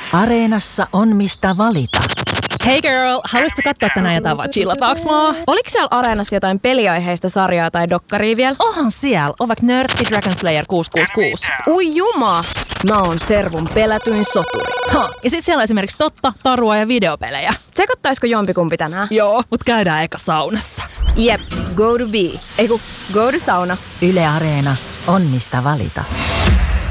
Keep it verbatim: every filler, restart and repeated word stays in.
Areenassa on mistä valita. Hey girl, haluaisitko katsoa tänään jotain vai chillataaks mua? Oliko siellä Areenassa jotain peliaiheista sarjaa tai dokkaria vielä? Onhan siellä, on vaikka Nörtti Dragon Slayer kuusi kuusi kuusi. Ui juma! Mä oon Servun pelätyin soturi. Ha, ja sit siellä on esimerkiksi totta, tarua ja videopelejä. Tsekottaisiko jompikumpi tänään? Joo, mut käydään eka saunassa. Jep, go to be. Eiku, go to sauna. Yle Areena on mistä valita.